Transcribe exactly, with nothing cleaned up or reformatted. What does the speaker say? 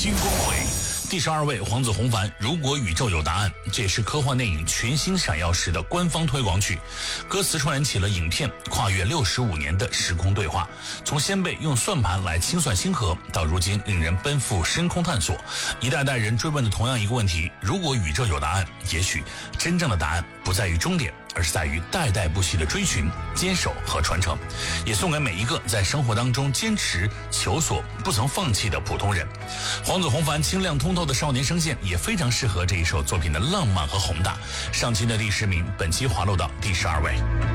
新光辉。第十二位，黄子弘凡，如果宇宙有答案，这也是科幻电影全新闪耀时的官方推广曲。歌词串联起了影片跨越六十五年的时空对话，从先辈用算盘来清算星河，到如今令人奔赴深空探索，一代代人追问的同样一个问题：如果宇宙有答案，也许真正的答案不在于终点，而是在于代代不息的追寻、坚守和传承。也送给每一个在生活当中坚持求索、不曾放弃的普通人。黄子弘凡清亮通透的少年声线也非常适合这一首作品的浪漫和宏大。上期的第十名，本期滑落到第十二位。